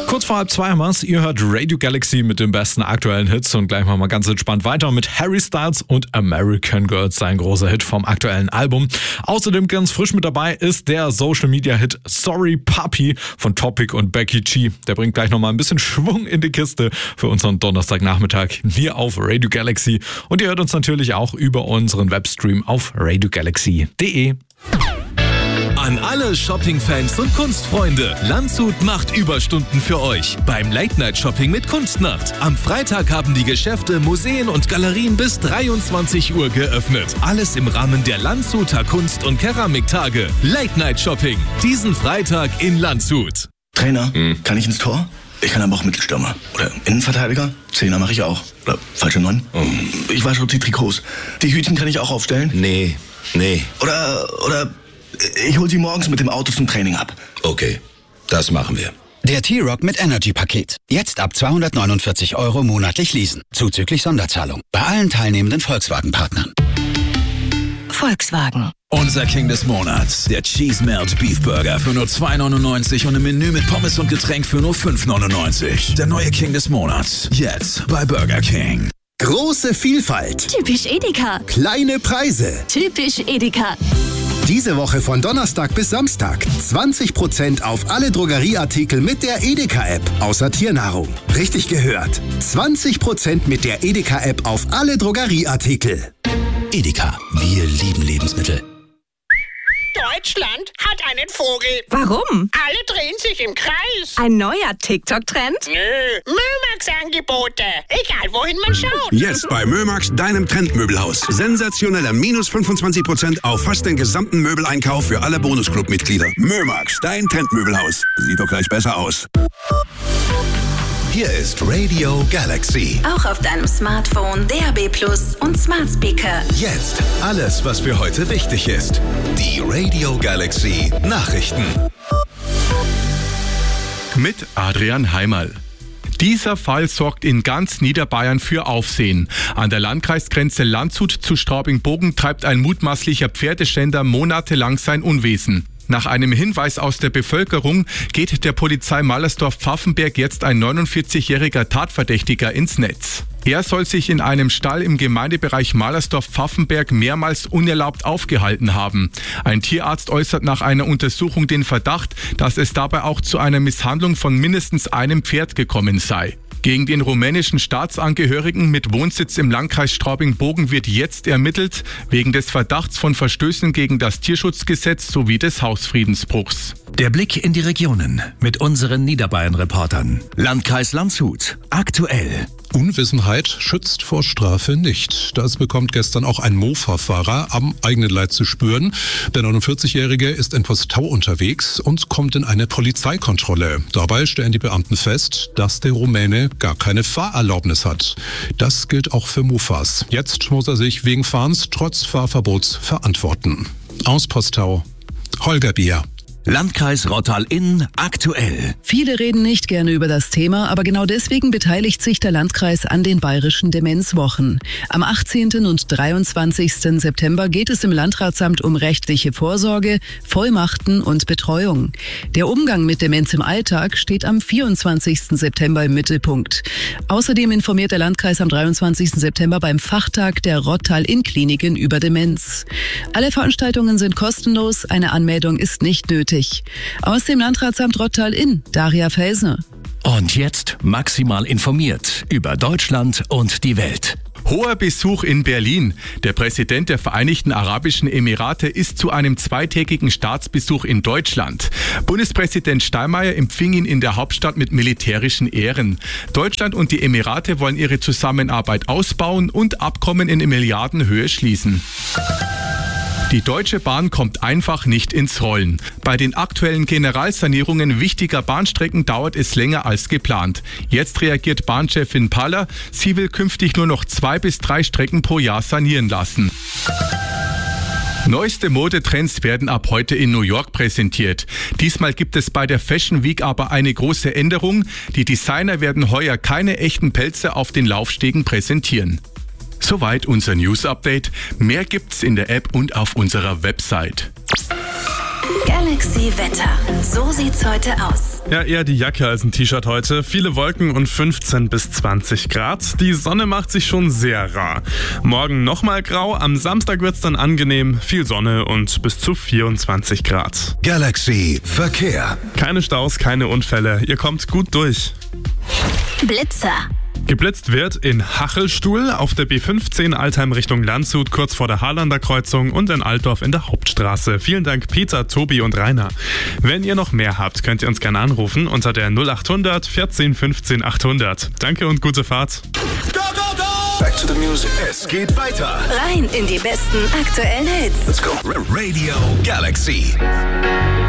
Kurz vor 1:30 haben wir's. Ihr hört Radio Galaxy mit den besten aktuellen Hits und gleich machen wir ganz entspannt weiter mit Harry Styles und American Girls, sein großer Hit vom aktuellen Album. Außerdem ganz frisch mit dabei ist der Social Media Hit Sorry Puppy von Topic und Becky G. Der bringt gleich nochmal ein bisschen Schwung in die Kiste für unseren Donnerstagnachmittag hier auf Radio Galaxy. Und ihr hört uns natürlich auch über unseren Webstream auf radiogalaxy.de. An alle Shopping-Fans und Kunstfreunde, Landshut macht Überstunden für euch beim Late-Night-Shopping mit Kunstnacht. Am Freitag haben die Geschäfte, Museen und Galerien bis 23 Uhr geöffnet. Alles im Rahmen der Landshuter Kunst- und Keramiktage. Late-Night-Shopping, diesen Freitag in Landshut. Trainer, kann ich ins Tor? Ich kann aber auch Mittelstürmer. Oder Innenverteidiger? Zehner mache ich auch. Oder falsche 9? Ich wasche die Trikots. Die Hütchen kann ich auch aufstellen? Nee. Oder ich hol sie morgens mit dem Auto zum Training ab. Okay, das machen wir. Der T-Rock mit Energy-Paket. Jetzt ab 249 € monatlich leasen. Zuzüglich Sonderzahlung. Bei allen teilnehmenden Volkswagen-Partnern. Volkswagen. Unser King des Monats, der Cheese Melt Beef Burger für nur 2,99 und ein Menü mit Pommes und Getränk für nur 5,99. Der neue King des Monats, jetzt bei Burger King. Große Vielfalt. Typisch Edeka. Kleine Preise. Typisch Edeka. Diese Woche von Donnerstag bis Samstag 20% auf alle Drogerieartikel mit der Edeka-App, außer Tiernahrung. Richtig gehört. 20% mit der Edeka-App auf alle Drogerieartikel. Edeka. Wir lieben Lebensmittel. Deutschland hat einen Vogel. Warum? Alle drehen sich im Kreis. Ein neuer TikTok-Trend? Nö, Mömax-Angebote. Egal, wohin man schaut. Jetzt bei Mömax, deinem Trendmöbelhaus. Sensationeller minus 25% auf fast den gesamten Möbeleinkauf für alle Bonusclub-Mitglieder. Mömax, dein Trendmöbelhaus. Sieht doch gleich besser aus. Hier ist Radio Galaxy. Auch auf deinem Smartphone, DAB+ und Smart Speaker. Jetzt alles, was für heute wichtig ist. Die Radio Galaxy Nachrichten. Mit Adrian Heimerl. Dieser Fall sorgt in ganz Niederbayern für Aufsehen. An der Landkreisgrenze Landshut zu Straubing-Bogen treibt ein mutmaßlicher Pferdeschänder monatelang sein Unwesen. Nach einem Hinweis aus der Bevölkerung geht der Polizei Mallersdorf-Pfaffenberg jetzt ein 49-jähriger Tatverdächtiger ins Netz. Er soll sich in einem Stall im Gemeindebereich Mallersdorf-Pfaffenberg mehrmals unerlaubt aufgehalten haben. Ein Tierarzt äußert nach einer Untersuchung den Verdacht, dass es dabei auch zu einer Misshandlung von mindestens einem Pferd gekommen sei. Gegen den rumänischen Staatsangehörigen mit Wohnsitz im Landkreis Straubing-Bogen wird jetzt ermittelt, wegen des Verdachts von Verstößen gegen das Tierschutzgesetz sowie des Hausfriedensbruchs. Der Blick in die Regionen mit unseren Niederbayern-Reportern. Landkreis Landshut. Aktuell. Unwissenheit schützt vor Strafe nicht. Das bekommt gestern auch ein Mofa-Fahrer am eigenen Leib zu spüren. Der 49-Jährige ist in Postau unterwegs und kommt in eine Polizeikontrolle. Dabei stellen die Beamten fest, dass der Rumäne gar keine Fahrerlaubnis hat. Das gilt auch für Mofas. Jetzt muss er sich wegen Fahrens trotz Fahrverbots verantworten. Aus Postau, Holger Bier. Landkreis Rottal-Inn aktuell. Viele reden nicht gerne über das Thema, aber genau deswegen beteiligt sich der Landkreis an den Bayerischen Demenzwochen. Am 18. und 23. September geht es im Landratsamt um rechtliche Vorsorge, Vollmachten und Betreuung. Der Umgang mit Demenz im Alltag steht am 24. September im Mittelpunkt. Außerdem informiert der Landkreis am 23. September beim Fachtag der Rottal-Inn-Kliniken über Demenz. Alle Veranstaltungen sind kostenlos, eine Anmeldung ist nicht nötig. Aus dem Landratsamt Rottal-Inn, Daria Felsner. Und jetzt maximal informiert über Deutschland und die Welt. Hoher Besuch in Berlin. Der Präsident der Vereinigten Arabischen Emirate ist zu einem zweitägigen Staatsbesuch in Deutschland. Bundespräsident Steinmeier empfing ihn in der Hauptstadt mit militärischen Ehren. Deutschland und die Emirate wollen ihre Zusammenarbeit ausbauen und Abkommen in Milliardenhöhe schließen. Die Deutsche Bahn kommt einfach nicht ins Rollen. Bei den aktuellen Generalsanierungen wichtiger Bahnstrecken dauert es länger als geplant. Jetzt reagiert Bahnchefin Paller, sie will künftig nur noch 2 bis 3 Strecken pro Jahr sanieren lassen. Neueste Modetrends werden ab heute in New York präsentiert. Diesmal gibt es bei der Fashion Week aber eine große Änderung. Die Designer werden heuer keine echten Pelze auf den Laufstegen präsentieren. Soweit unser News-Update. Mehr gibt's in der App und auf unserer Website. Galaxy. Galaxy Wetter. So sieht's heute aus. Ja, eher die Jacke als ein T-Shirt heute. Viele Wolken und 15 bis 20 Grad. Die Sonne macht sich schon sehr rar. Morgen nochmal grau, am Samstag wird's dann angenehm. Viel Sonne und bis zu 24 Grad. Galaxy Verkehr. Keine Staus, keine Unfälle. Ihr kommt gut durch. Blitzer. Geblitzt wird in Hachelstuhl, auf der B15 Altheim Richtung Landshut, kurz vor der Harlander Kreuzung und in Altdorf in der Hauptstraße. Vielen Dank Peter, Tobi und Rainer. Wenn ihr noch mehr habt, könnt ihr uns gerne anrufen unter der 0800 14 15 800. Danke und gute Fahrt. Go, go, go! Back to the music. Es geht weiter. Rein in die besten aktuellen Hits. Let's go. Radio Galaxy.